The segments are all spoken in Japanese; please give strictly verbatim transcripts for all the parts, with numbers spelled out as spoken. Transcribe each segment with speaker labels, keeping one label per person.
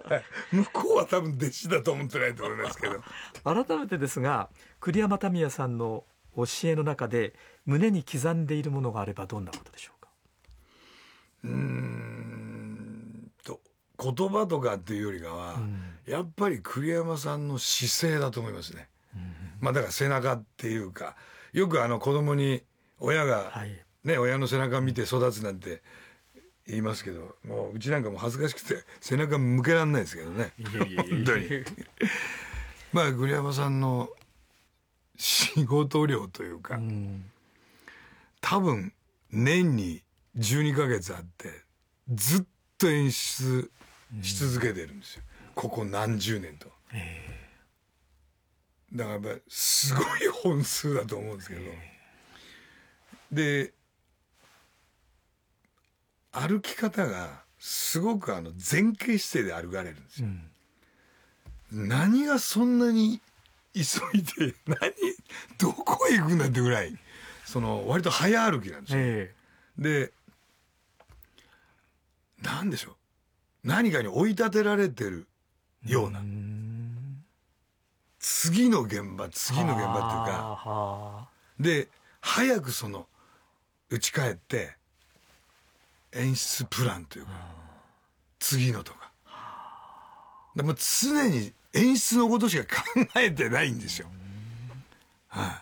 Speaker 1: 向こうは多分弟子だと思ってないと思いますけど。
Speaker 2: 改めてですが、栗山民也さんの教えの中で胸に刻んでいるものがあればどんなことでしょうか。
Speaker 1: うーんと言葉とかっていうよりかは、うん、やっぱり栗山さんの姿勢だと思いますね、うん、まあだから背中っていうか、よくあの子供に親が、はいね、親の背中見て育つなんて言いますけど、もううちなんかも恥ずかしくて背中向けられないですけどね。本当にまあ栗山さんの仕事量というか、うん、多分年にじゅうにかげつあってずっと演出し続けてるんですよ、うん、ここ何十年と。だからやっぱりすごい本数だと思うんですけど、で歩き方がすごくあの前傾姿勢で歩かれるんですよ、うん、何がそんなに急いで何どこへ行くんだってぐらいその割と早歩きなんですよ、えー、で何でしょう、何かに追い立てられてるような、う次の現場次の現場っていうかで早くその打ち返って演出プランというか次のとかでも常に演出のことしか考えてないんですよ、はい、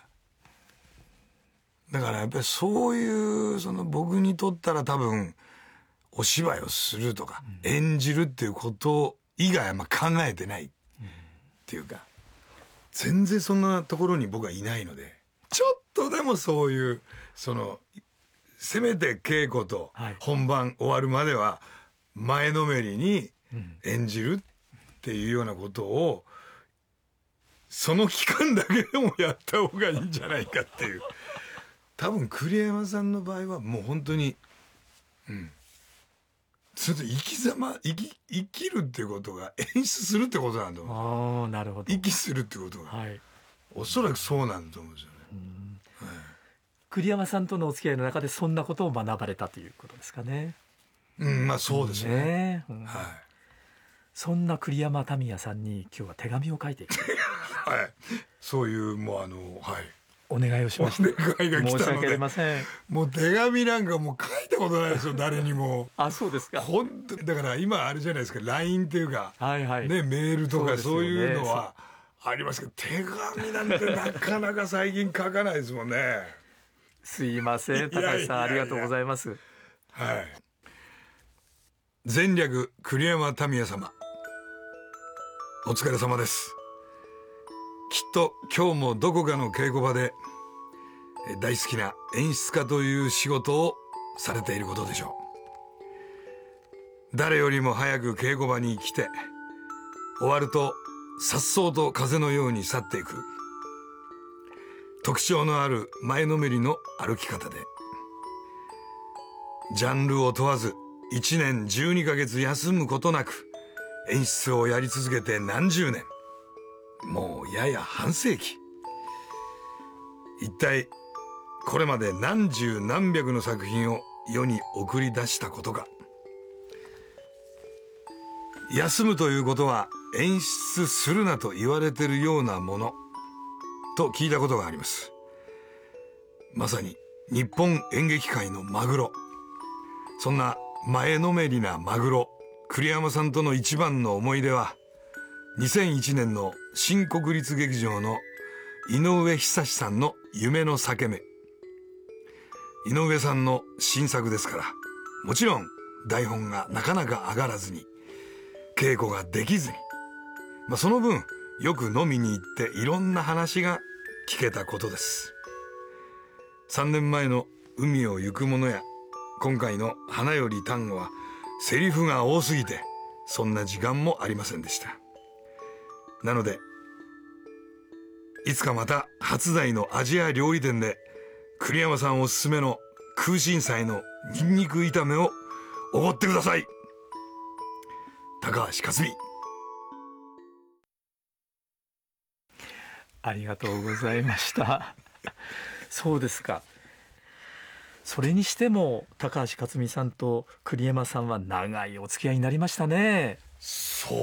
Speaker 1: だからやっぱりそういうその僕にとったら多分お芝居をするとか演じるっていうこと以外はまあ考えてないっていうか、全然そんなところに僕はいないので、ちょっとでもそういうそのせめて稽古と本番終わるまでは前のめりに演じるっていうようなことをその期間だけでもやった方がいいんじゃないかっていう。多分栗山さんの場合はもう本当にうんそれと生き様生き生きるっていうことが演出するってことなんだと思う。
Speaker 2: ああ、なるほど。
Speaker 1: 息するってことが、はい、おそらくそうなんだと思うんですよね、うん、はい、
Speaker 2: 栗山さんとのお付き合いの中でそんなことを学ばれたということですかね。
Speaker 1: うん、まあそうですね、ね、うん、はい。
Speaker 2: そんな栗山民也さんに今日は手紙を書いていく
Speaker 1: はい、そういうもうあのはい
Speaker 2: お願いをしました。
Speaker 1: お願いが来たので
Speaker 2: 申し訳ありません。
Speaker 1: もう手紙なんかもう書いたことないですよ誰にも。
Speaker 2: あ、そうですか。
Speaker 1: 本当だから今あれじゃないですか ライン っていうか、はいはい、ね、メールとかそういうのはありますけど、手紙なんてなかなか最近書かないですもんね。
Speaker 2: すいません、高橋さんありがとうございます。
Speaker 1: はい。前略栗山民也様、お疲れ様です。きっと今日もどこかの稽古場で大好きな演出家という仕事をされていることでしょう。誰よりも早く稽古場に来て終わると颯爽と風のように去っていく特徴のある前のめりの歩き方で、ジャンルを問わずいちねんじゅうにかげつ休むことなく演出をやり続けて何十年、もうやや半世紀。一体これまで何十何百の作品を世に送り出したことか。休むということは演出するなと言われているようなものと聞いたことがあります。まさに日本演劇界のマグロ。そんな前のめりなマグロ栗山さんとの一番の思い出はにせんいちねんの新国立劇場の井上久志さんの夢の裂け目。井上さんの新作ですから、もちろん台本がなかなか上がらずに稽古ができずに、まあ、その分よく飲みに行っていろんな話が聞けたことです。さんねんまえの海を行く者や今回の花より単語はセリフが多すぎてそんな時間もありませんでした。なのでいつかまた初台のアジア料理店で栗山さんおすすめの空心菜のニンニク炒めをおごってください。高橋克実。
Speaker 2: ありがとうございましたそうですか。それにしても高橋克実さんと栗山さんは長いお付き合いになりましたね。
Speaker 1: そう